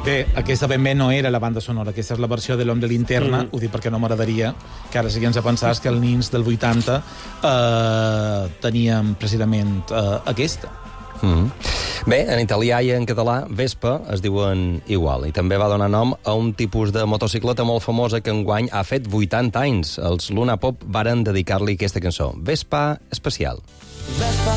Bé, aquesta ben bé no era la banda sonora, aquesta és la versió de l'Home de Linterna, ho dic perquè no m'agradaria que ara siguem a pensar que els nins del 80 teníem precisament aquesta. Bé, en italià i en català, Vespa es diuen igual, i també va donar nom a un tipus de motocicleta molt famosa que enguany ha fet 80 anys. Els Luna Pop varen dedicar-li aquesta cançó, Vespa Especial.